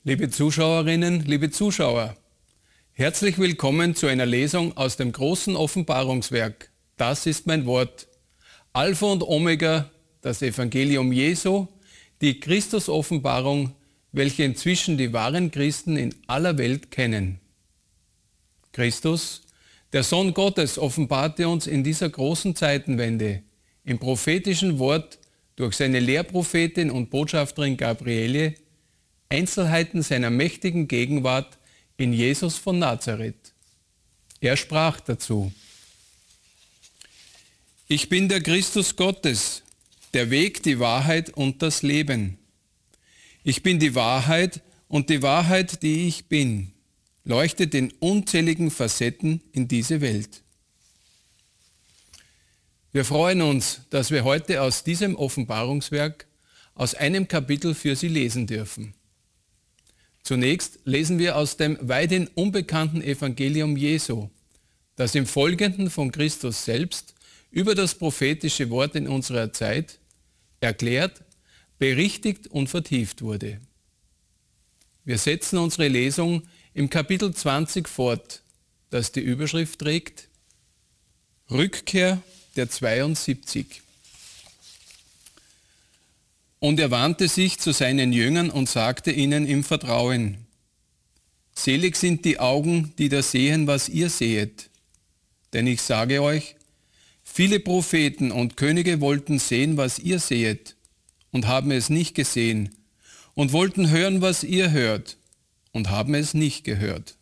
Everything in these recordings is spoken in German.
Liebe Zuschauerinnen, liebe Zuschauer, herzlich willkommen zu einer Lesung aus dem großen Offenbarungswerk. Das ist mein Wort. Alpha und Omega, das Evangelium Jesu, die Christus-Offenbarung, welche inzwischen die wahren Christen in aller Welt kennen. Christus, der Sohn Gottes, offenbarte uns in dieser großen Zeitenwende im prophetischen Wort durch seine Lehrprophetin und Botschafterin Gabriele Einzelheiten seiner mächtigen Gegenwart in Jesus von Nazareth. Er sprach dazu: Ich bin der Christus Gottes, der Weg, die Wahrheit und das Leben. Ich bin die Wahrheit und die Wahrheit, die ich bin, leuchtet in unzähligen Facetten in diese Welt. Wir freuen uns, dass wir heute aus diesem Offenbarungswerk aus einem Kapitel für Sie lesen dürfen. Zunächst lesen wir aus dem weithin unbekannten Evangelium Jesu, das im Folgenden von Christus selbst über das prophetische Wort in unserer Zeit erklärt, berichtigt und vertieft wurde. Wir setzen unsere Lesung im Kapitel 20 fort, das die Überschrift trägt: Rückkehr der 72. Und er wandte sich zu seinen Jüngern und sagte ihnen im Vertrauen: Selig sind die Augen, die da sehen, was ihr sehet. Denn ich sage euch, viele Propheten und Könige wollten sehen, was ihr sehet, und haben es nicht gesehen, und wollten hören, was ihr hört, und haben es nicht gehört.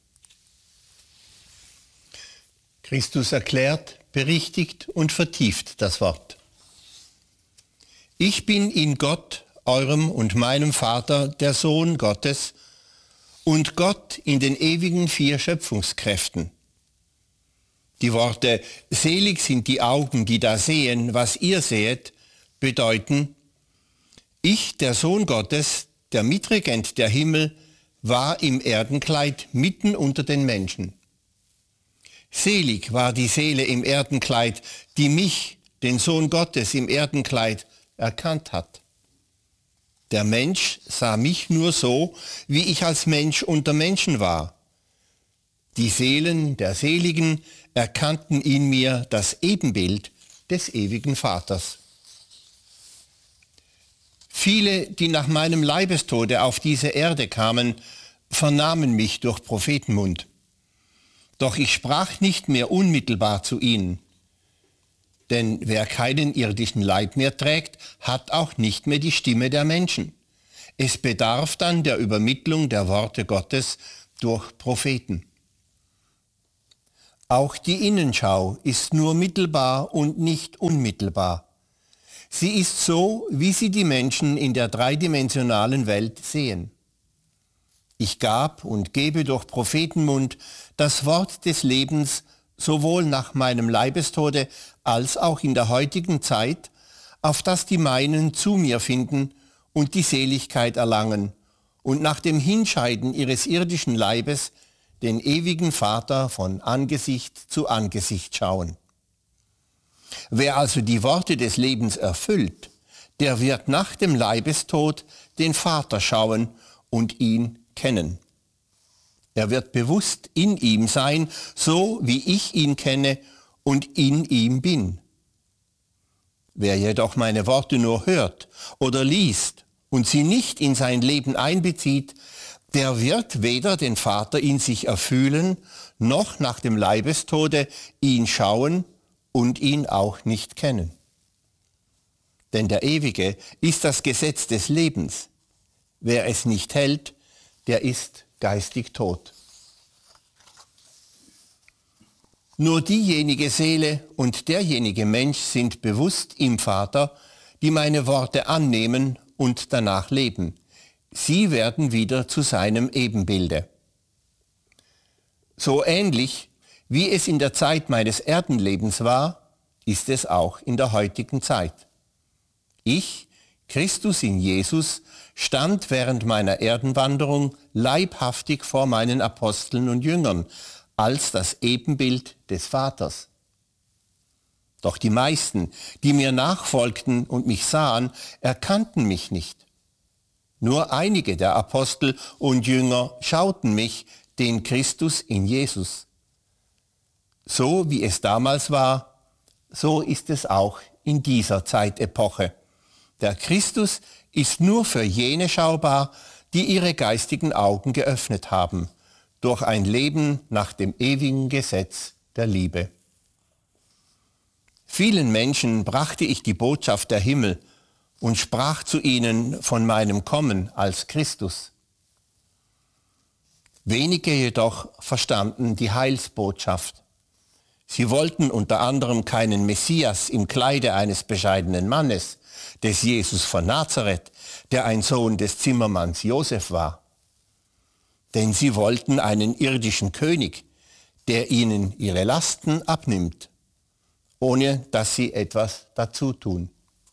Christus erklärt, berichtigt und vertieft das Wort. Ich bin in Gott, eurem und meinem Vater, der Sohn Gottes, und Gott in den ewigen 4 Schöpfungskräften. Die Worte Selig sind die Augen, die da sehen, was ihr sehet, bedeuten: Ich, der Sohn Gottes, der Mitregent der Himmel, war im Erdenkleid mitten unter den Menschen. Selig war die Seele im Erdenkleid, die mich, den Sohn Gottes im Erdenkleid, erkannt hat. Der Mensch sah mich nur so, wie ich als Mensch unter Menschen war. Die Seelen der Seligen erkannten in mir das Ebenbild des ewigen Vaters. Viele, die nach meinem Leibestode auf diese Erde kamen, vernahmen mich durch Prophetenmund. Doch ich sprach nicht mehr unmittelbar zu ihnen. Denn wer keinen irdischen Leib mehr trägt, hat auch nicht mehr die Stimme der Menschen. Es bedarf dann der Übermittlung der Worte Gottes durch Propheten. Auch die Innenschau ist nur mittelbar und nicht unmittelbar. Sie ist so, wie sie die Menschen in der dreidimensionalen Welt sehen. Ich gab und gebe durch Prophetenmund das Wort des Lebens sowohl nach meinem Leibestode als auch in der heutigen Zeit, auf dass die meinen zu mir finden und die Seligkeit erlangen und nach dem Hinscheiden ihres irdischen Leibes den ewigen Vater von Angesicht zu Angesicht schauen. Wer also die Worte des Lebens erfüllt, der wird nach dem Leibestod den Vater schauen und ihn kennen. Er wird bewusst in ihm sein, so wie ich ihn kenne und in ihm bin. Wer jedoch meine Worte nur hört oder liest und sie nicht in sein Leben einbezieht, der wird weder den Vater in sich erfühlen, noch nach dem Leibestode ihn schauen und ihn auch nicht kennen. Denn der Ewige ist das Gesetz des Lebens. Wer es nicht hält, der ist geistig tot. Nur diejenige Seele und derjenige Mensch sind bewusst im Vater, die meine Worte annehmen und danach leben. Sie werden wieder zu seinem Ebenbilde. So ähnlich, wie es in der Zeit meines Erdenlebens war, ist es auch in der heutigen Zeit. Ich, Christus in Jesus, stand während meiner Erdenwanderung leibhaftig vor meinen Aposteln und Jüngern als das Ebenbild des Vaters. Doch die meisten, die mir nachfolgten und mich sahen, erkannten mich nicht. Nur einige der Apostel und Jünger schauten mich, den Christus in Jesus. So wie es damals war, so ist es auch in dieser Zeitepoche. Der Christus ist nur für jene schaubar, die ihre geistigen Augen geöffnet haben, durch ein Leben nach dem ewigen Gesetz der Liebe. Vielen Menschen brachte ich die Botschaft der Himmel und sprach zu ihnen von meinem Kommen als Christus. Wenige jedoch verstanden die Heilsbotschaft. Sie wollten unter anderem keinen Messias im Kleide eines bescheidenen Mannes, des Jesus von Nazareth, der ein Sohn des Zimmermanns Josef war. Denn sie wollten einen irdischen König, der ihnen ihre Lasten abnimmt, ohne dass sie etwas dazu tun.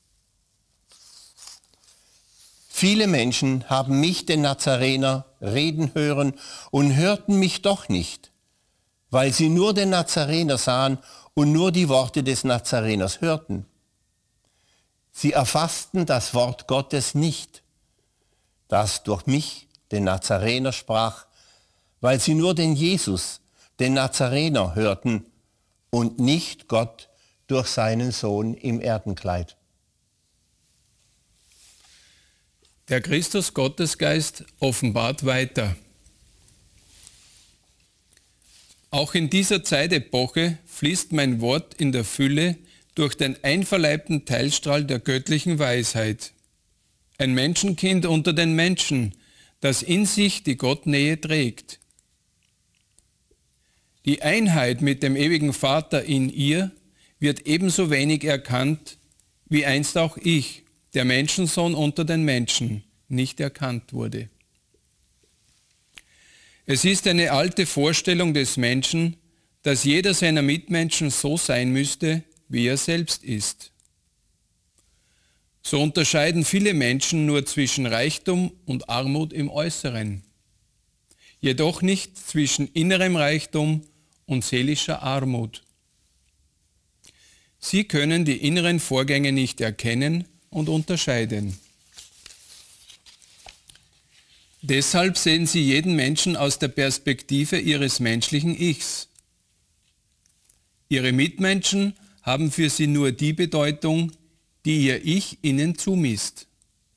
Viele Menschen haben mich, den Nazarener, reden hören und hörten mich doch nicht, weil sie nur den Nazarener sahen und nur die Worte des Nazareners hörten. Sie erfassten das Wort Gottes nicht, das durch mich, den Nazarener, sprach, weil sie nur den Jesus, den Nazarener, hörten und nicht Gott durch seinen Sohn im Erdenkleid. Der Christus Gottesgeist offenbart weiter. Auch in dieser Zeitepoche fließt mein Wort in der Fülle durch den einverleibten Teilstrahl der göttlichen Weisheit. Ein Menschenkind unter den Menschen, das in sich die Gottnähe trägt. Die Einheit mit dem ewigen Vater in ihr wird ebenso wenig erkannt, wie einst auch ich, der Menschensohn unter den Menschen, nicht erkannt wurde. Es ist eine alte Vorstellung des Menschen, dass jeder seiner Mitmenschen so sein müsste, wie er selbst ist. So unterscheiden viele Menschen nur zwischen Reichtum und Armut im Äußeren, jedoch nicht zwischen innerem Reichtum und seelischer Armut. Sie können die inneren Vorgänge nicht erkennen und unterscheiden. Deshalb sehen sie jeden Menschen aus der Perspektive ihres menschlichen Ichs. Ihre Mitmenschen haben für sie nur die Bedeutung, die ihr Ich ihnen zumisst.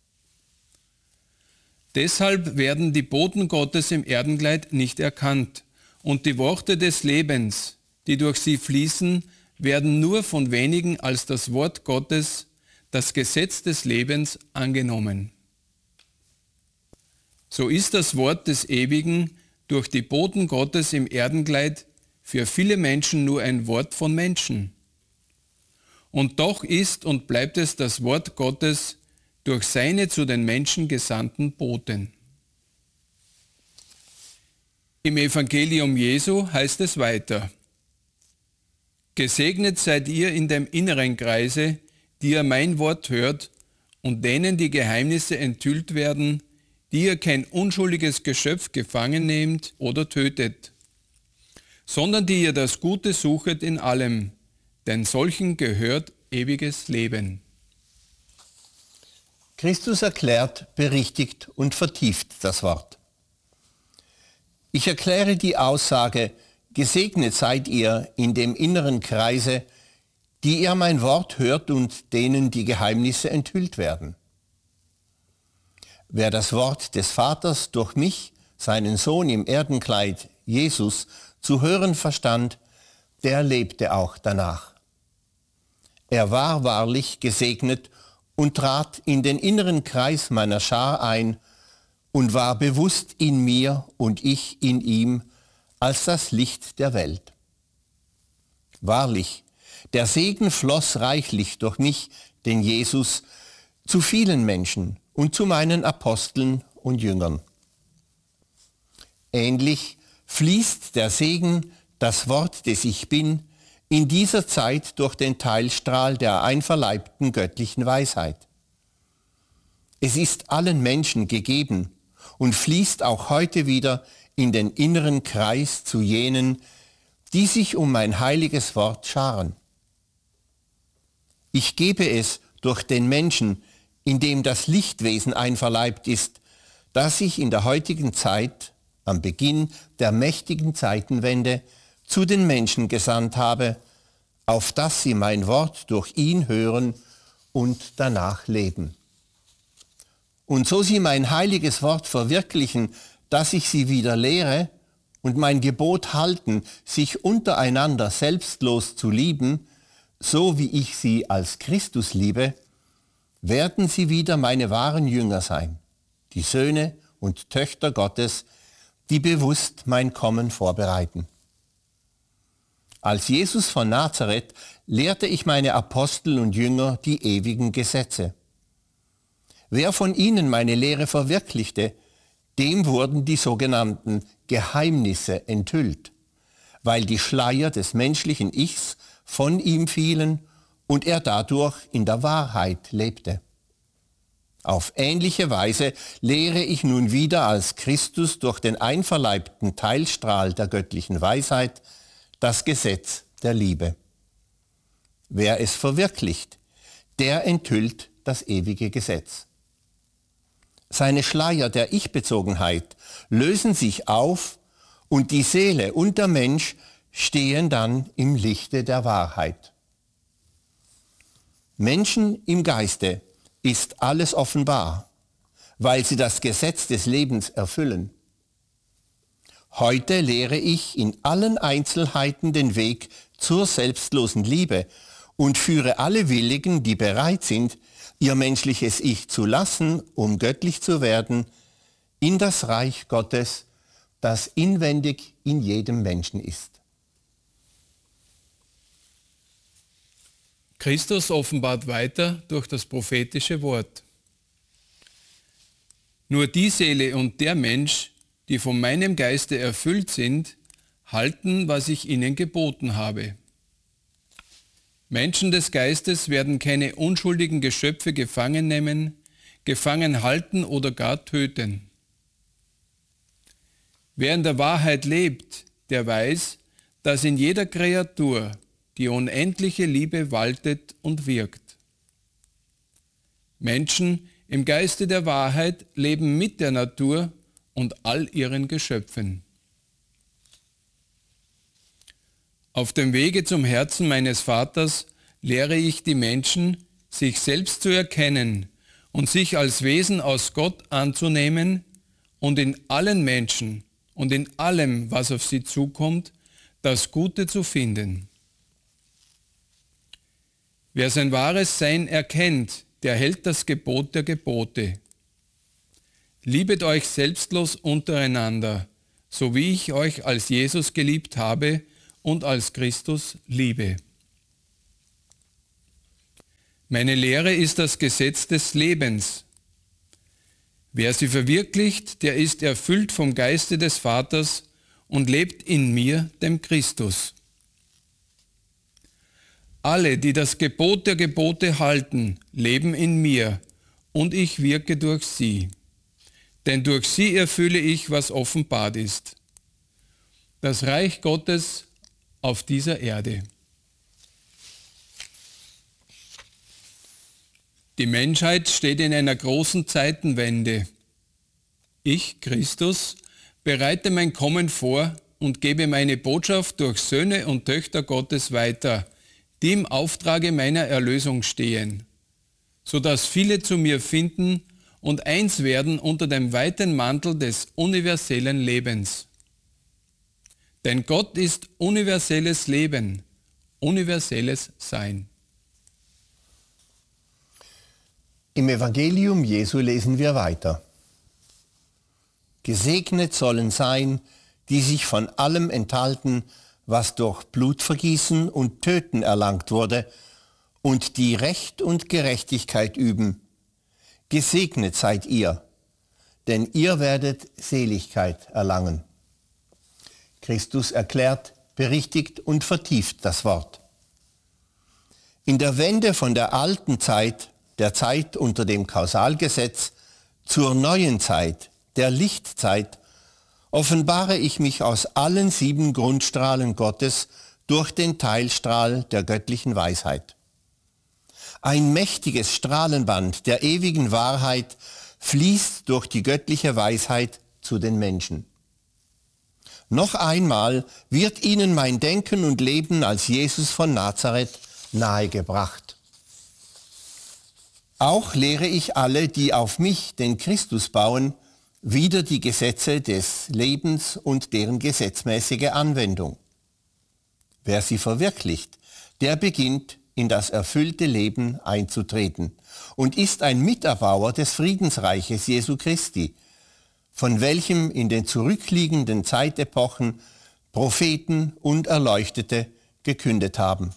Deshalb werden die Boten Gottes im Erdenkleid nicht erkannt und die Worte des Lebens, die durch sie fließen, werden nur von wenigen als das Wort Gottes, das Gesetz des Lebens, angenommen. So ist das Wort des Ewigen durch die Boten Gottes im Erdenkleid für viele Menschen nur ein Wort von Menschen. Und doch ist und bleibt es das Wort Gottes durch seine zu den Menschen gesandten Boten. Im Evangelium Jesu heißt es weiter: Gesegnet seid ihr in dem inneren Kreise, die ihr mein Wort hört und denen die Geheimnisse enthüllt werden, die ihr kein unschuldiges Geschöpf gefangen nehmt oder tötet, sondern die ihr das Gute suchet in allem, denn solchen gehört ewiges Leben. Christus erklärt, berichtigt und vertieft das Wort. Ich erkläre die Aussage, gesegnet seid ihr in dem inneren Kreise, die ihr mein Wort hört und denen die Geheimnisse enthüllt werden. Wer das Wort des Vaters durch mich, seinen Sohn im Erdenkleid, Jesus, zu hören verstand, der lebte auch danach. Er war wahrlich gesegnet und trat in den inneren Kreis meiner Schar ein und war bewusst in mir und ich in ihm als das Licht der Welt. Wahrlich, der Segen floss reichlich durch mich, den Jesus, zu vielen Menschen und zu meinen Aposteln und Jüngern. Ähnlich fließt der Segen, das Wort des Ich Bin, in dieser Zeit durch den Teilstrahl der einverleibten göttlichen Weisheit. Es ist allen Menschen gegeben und fließt auch heute wieder in den inneren Kreis zu jenen, die sich um mein heiliges Wort scharen. Ich gebe es durch den Menschen, in dem das Lichtwesen einverleibt ist, das ich in der heutigen Zeit, am Beginn der mächtigen Zeitenwende, zu den Menschen gesandt habe, auf dass sie mein Wort durch ihn hören und danach leben. Und so sie mein heiliges Wort verwirklichen, dass ich sie wieder lehre, und mein Gebot halten, sich untereinander selbstlos zu lieben, so wie ich sie als Christus liebe, werden sie wieder meine wahren Jünger sein, die Söhne und Töchter Gottes, die bewusst mein Kommen vorbereiten. Als Jesus von Nazareth lehrte ich meine Apostel und Jünger die ewigen Gesetze. Wer von ihnen meine Lehre verwirklichte, dem wurden die sogenannten Geheimnisse enthüllt, weil die Schleier des menschlichen Ichs von ihm fielen und er dadurch in der Wahrheit lebte. Auf ähnliche Weise lehre ich nun wieder als Christus durch den einverleibten Teilstrahl der göttlichen Weisheit das Gesetz der Liebe. Wer es verwirklicht, der enthüllt das ewige Gesetz. Seine Schleier der Ich-Bezogenheit lösen sich auf und die Seele und der Mensch stehen dann im Lichte der Wahrheit. Menschen im Geiste ist alles offenbar, weil sie das Gesetz des Lebens erfüllen. Heute lehre ich in allen Einzelheiten den Weg zur selbstlosen Liebe und führe alle Willigen, die bereit sind, ihr menschliches Ich zu lassen, um göttlich zu werden, in das Reich Gottes, das inwendig in jedem Menschen ist. Christus offenbart weiter durch das prophetische Wort. Nur die Seele und der Mensch, die von meinem Geiste erfüllt sind, halten, was ich ihnen geboten habe. Menschen des Geistes werden keine unschuldigen Geschöpfe gefangen nehmen, gefangen halten oder gar töten. Wer in der Wahrheit lebt, der weiß, dass in jeder Kreatur die unendliche Liebe waltet und wirkt. Menschen im Geiste der Wahrheit leben mit der Natur und all ihren Geschöpfen. Auf dem Wege zum Herzen meines Vaters lehre ich die Menschen, sich selbst zu erkennen und sich als Wesen aus Gott anzunehmen und in allen Menschen und in allem, was auf sie zukommt, das Gute zu finden. Wer sein wahres Sein erkennt, der hält das Gebot der Gebote. Liebet euch selbstlos untereinander, so wie ich euch als Jesus geliebt habe und als Christus liebe. Meine Lehre ist das Gesetz des Lebens. Wer sie verwirklicht, der ist erfüllt vom Geiste des Vaters und lebt in mir, dem Christus. Alle, die das Gebot der Gebote halten, leben in mir und ich wirke durch sie. Denn durch sie erfülle ich, was offenbart ist. Das Reich Gottes auf dieser Erde. Die Menschheit steht in einer großen Zeitenwende. Ich, Christus, bereite mein Kommen vor und gebe meine Botschaft durch Söhne und Töchter Gottes weiter, die im Auftrage meiner Erlösung stehen, sodass viele zu mir finden und eins werden unter dem weiten Mantel des universellen Lebens. Denn Gott ist universelles Leben, universelles Sein. Im Evangelium Jesu lesen wir weiter. Gesegnet sollen sein, die sich von allem enthalten, was durch Blutvergießen und Töten erlangt wurde, und die Recht und Gerechtigkeit üben. Gesegnet seid ihr, denn ihr werdet Seligkeit erlangen. Christus erklärt, berichtigt und vertieft das Wort. In der Wende von der alten Zeit, der Zeit unter dem Kausalgesetz, zur neuen Zeit, der Lichtzeit, offenbare ich mich aus allen 7 Grundstrahlen Gottes durch den Teilstrahl der göttlichen Weisheit. Ein mächtiges Strahlenband der ewigen Wahrheit fließt durch die göttliche Weisheit zu den Menschen. Noch einmal wird ihnen mein Denken und Leben als Jesus von Nazareth nahegebracht. Auch lehre ich alle, die auf mich, den Christus, bauen, wieder die Gesetze des Lebens und deren gesetzmäßige Anwendung. Wer sie verwirklicht, der beginnt in das erfüllte Leben einzutreten und ist ein Miterbauer des Friedensreiches Jesu Christi, von welchem in den zurückliegenden Zeitepochen Propheten und Erleuchtete gekündet haben.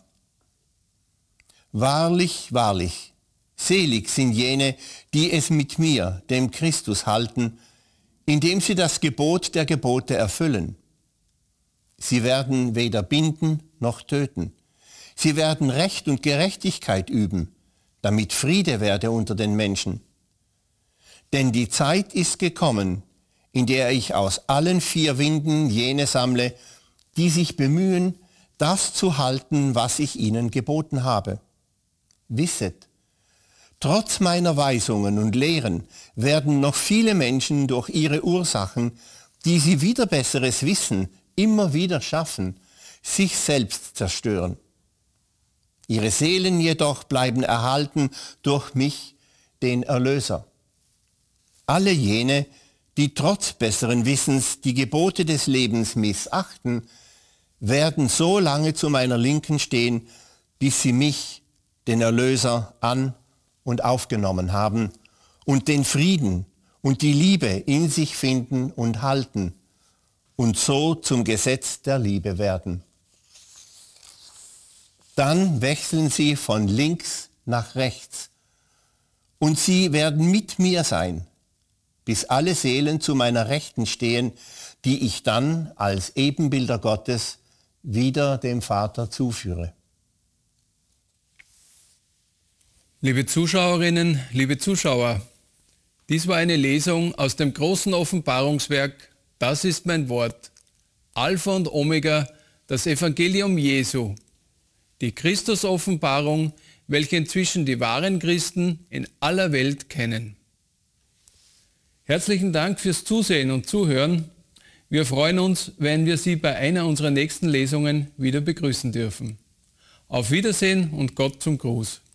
Wahrlich, wahrlich, selig sind jene, die es mit mir, dem Christus, halten, indem sie das Gebot der Gebote erfüllen. Sie werden weder binden noch töten. Sie werden Recht und Gerechtigkeit üben, damit Friede werde unter den Menschen. Denn die Zeit ist gekommen, in der ich aus allen 4 Winden jene sammle, die sich bemühen, das zu halten, was ich ihnen geboten habe. Wisset, trotz meiner Weisungen und Lehren werden noch viele Menschen durch ihre Ursachen, die sie wider besseres Wissen immer wieder schaffen, sich selbst zerstören. Ihre Seelen jedoch bleiben erhalten durch mich, den Erlöser. Alle jene, die trotz besseren Wissens die Gebote des Lebens missachten, werden so lange zu meiner Linken stehen, bis sie mich, den Erlöser, an- und aufgenommen haben und den Frieden und die Liebe in sich finden und halten und so zum Gesetz der Liebe werden. Dann wechseln sie von links nach rechts und sie werden mit mir sein, bis alle Seelen zu meiner Rechten stehen, die ich dann als Ebenbilder Gottes wieder dem Vater zuführe. Liebe Zuschauerinnen, liebe Zuschauer, dies war eine Lesung aus dem großen Offenbarungswerk Das ist mein Wort, Alpha und Omega, das Evangelium Jesu, die Christus-Offenbarung, welche inzwischen die wahren Christen in aller Welt kennen. Herzlichen Dank fürs Zusehen und Zuhören. Wir freuen uns, wenn wir Sie bei einer unserer nächsten Lesungen wieder begrüßen dürfen. Auf Wiedersehen und Gott zum Gruß.